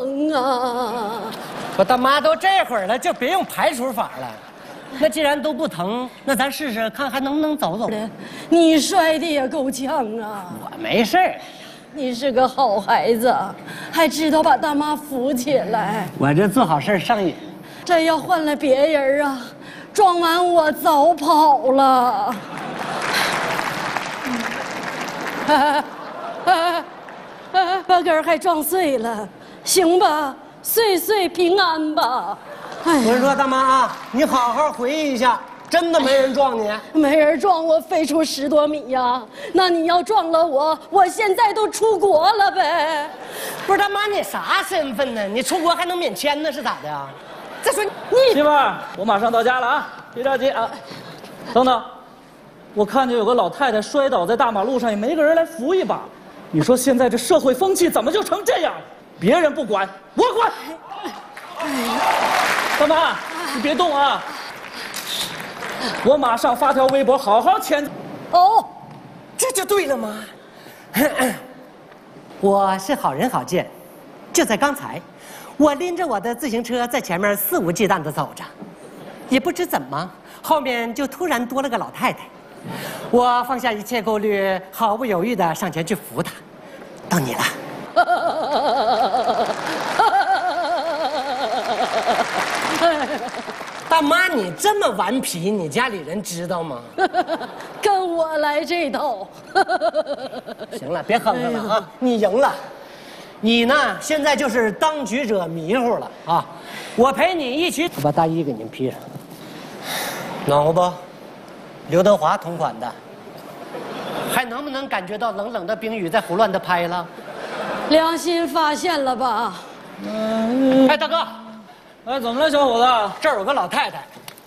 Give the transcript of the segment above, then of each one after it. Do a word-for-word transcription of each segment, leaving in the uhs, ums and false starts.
疼啊！ 我大妈都这会儿了，就别用排除法了。那既然都不疼，那咱试试看还能不能走走。 你摔的也够呛啊！ 我没事儿。 你是个好孩子，还知道把大妈扶起来。 我这做好事上瘾。 这要换了别人啊，撞完我早跑了。把根儿还撞碎了，行吧？岁岁平安吧。 哎，我说大妈啊，你好好回忆一下，真的没人撞你？ 没人撞我，飞出十多米呀！那你要撞了我，我现在都出国了呗。 不是大妈，你啥身份呢？你出国还能免签呢？是咋的呀？再说你媳妇儿，我马上到家了啊，别着急啊。等等，我看见有个老太太摔倒在大马路上，也没个人来扶一把。你说现在这社会风气怎么就成这样？别人不管，我管。大妈，你别动啊！我马上发条微博，好好谴责。 哦，这就对了吗？我是好人好见，就在刚才，我拎着我的自行车在前面肆无忌惮地走着，也不知怎么，后面就突然多了个老太太。我放下一切顾虑，毫不犹豫地上前去扶她。到你了。大妈，你这么顽皮，你家里人知道吗？ 跟我来这套。 行了，别哼哼了啊！你赢了，你呢现在就是当局者迷糊了啊！我陪你一起，我把大衣给您披上，暖和不？刘德华同款的，还能不能感觉到冷冷的冰雨在胡乱的拍了？ 良心发现了吧？ 嗯， 哎，大哥。 哎，怎么了，小伙子？ 这儿有个老太太，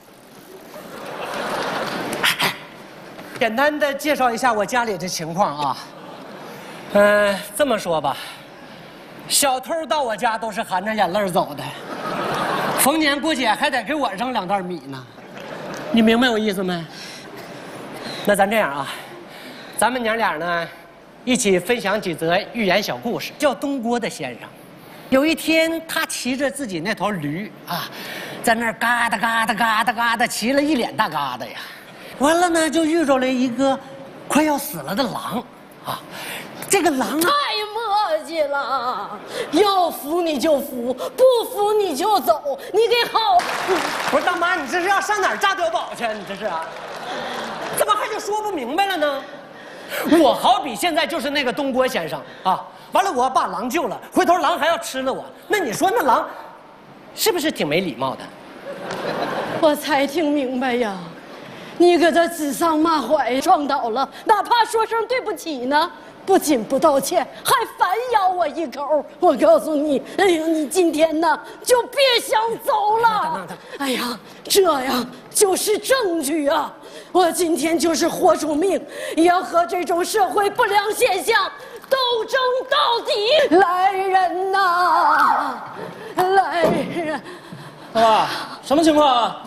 简单的介绍一下我家里的情况啊。嗯、呃，这么说吧，小偷到我家都是含着眼泪走的，逢年过节还得给我扔两袋米呢。你明白我意思没？那咱这样啊，咱们娘俩呢，一起分享几则寓言小故事。叫东郭的先生。有一天，他骑着自己那头驴啊，在那儿嘎哒嘎哒嘎哒嘎哒骑了一脸大疙瘩呀。完了呢，就遇着了一个快要死了的狼啊。这个狼太磨叽了，要扶你就扶，不扶你就走，你给好。 不是大妈，你这是要上哪儿炸碉堡去？你这是啊？怎么还就说不明白了呢？我好比现在就是那个东郭先生啊。完了，我把狼救了，回头狼还要吃了我，那你说那狼是不是挺没礼貌的？ 我才听明白呀，你给他指桑骂槐，撞倒了，哪怕说声对不起呢，不仅不道歉，还反咬我一口。我告诉你，哎呀，你今天呢就别想走了。哎呀，这呀就是证据啊！我今天就是豁出命，也要和这种社会不良现象斗争到底！来人呐，来人！ 啊，什么情况啊？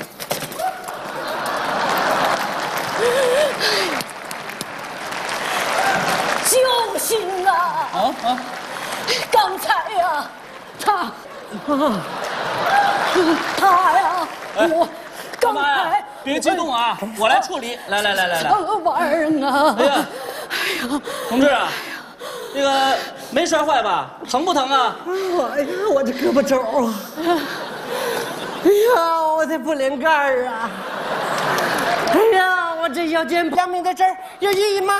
救星啊！ 啊啊！ 刚才呀，他，啊，他呀，我刚才别激动啊，我来处理。来来来来来， 什么玩意儿啊？ 哎呀，哎呀，同志啊。这个没摔坏吧？疼不疼啊？ 哎呀，我这胳膊肘啊！哎呀，我这不灵盖儿啊！哎呀，我这腰间阳明的这儿有意义吗？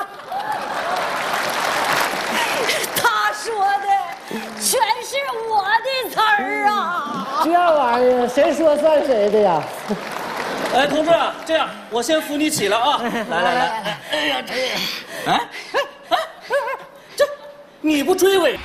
他说的全是我的词儿啊！ 这玩意儿谁说算谁的呀？ 哎，同志，这样我先扶你起来啊！来来来，哎呀，这，哎哎哎，这。你不追尾？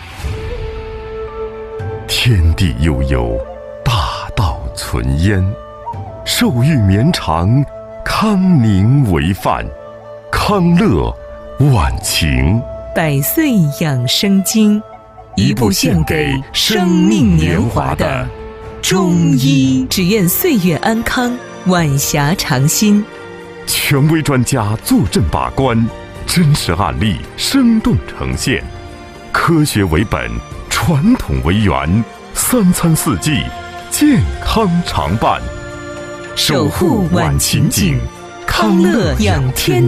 天地悠悠，大道存焉。寿欲绵长，康宁为范。康乐晚晴。 百岁养生经，一部献给生命年华的中医，只愿岁月安康，晚霞长新。 权威专家坐镇把关，真实案例生动呈现。科学为本，纯传统为源，三餐四季健康常伴。守护晚晴景，康乐养天。